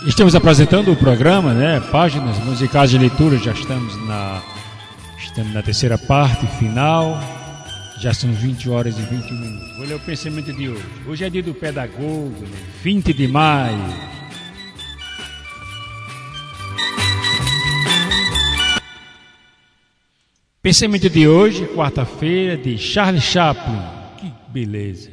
Estamos apresentando o programa, né? Páginas musicais de leitura. Já estamos na terceira parte final. Já são 20 horas e 21 minutos. Vou ler o pensamento de hoje. Hoje é dia do pedagogo, 20 de maio. Pensamento de hoje, quarta-feira, de Charles Chaplin. Que beleza.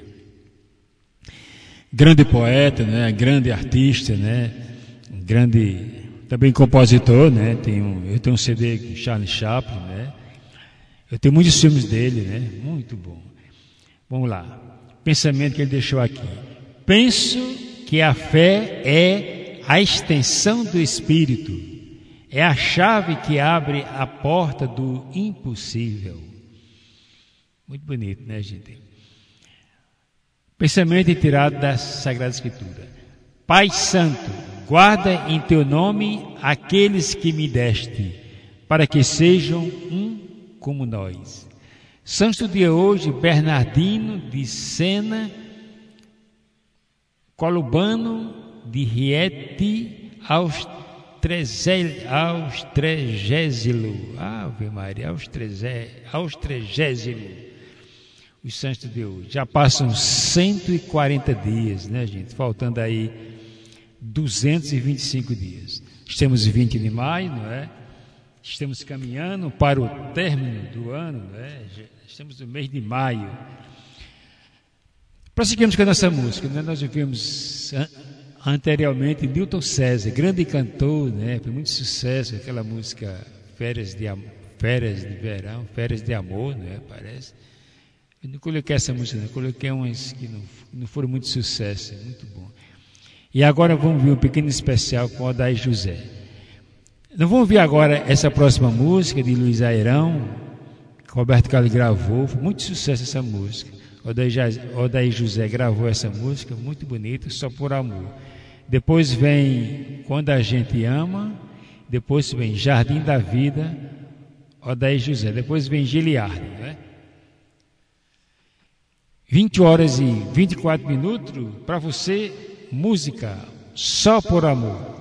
Grande poeta, né? Grande artista, né? Grande também compositor, né? Eu tenho um CD de Charles Chaplin, né? Eu tenho muitos filmes dele, né? Muito bom. Vamos lá. Pensamento que ele deixou aqui. Penso que a fé é a extensão do Espírito. É a chave que abre a porta do impossível. Muito bonito, né, gente? Pensamento tirado da Sagrada Escritura. Pai Santo, guarda em teu nome aqueles que me deste, para que sejam um como nós. Santo dia hoje, Bernardino de Sena, Colubano de Rieti, Ave Maria, aos trigésilo. Os santos de hoje. Já passam 140 dias, né, gente? Faltando aí 225 dias. Estamos em 20 de maio, não é? Estamos caminhando para o término do ano, não é? Estamos no mês de maio. Prosseguimos com a nossa música, né? Nós ouvimos anteriormente Newton César, grande cantor, né? Foi muito sucesso aquela música Férias de Verão, Férias de Amor, né? Parece. Eu não coloquei essa música, não. Eu coloquei umas que não foram muito sucesso, muito bom. E agora vamos ver um pequeno especial com Odair José. Não vamos ouvir agora essa próxima música de Luiz Airão, que Roberto Carlos gravou, foi muito sucesso essa música. Odair José gravou essa música, muito bonita, Só por Amor. Depois vem Quando a Gente Ama, depois vem Jardim da Vida, Odair José. Depois vem Giliardi, né? 20 horas e 24 minutos para você, música Só por Amor.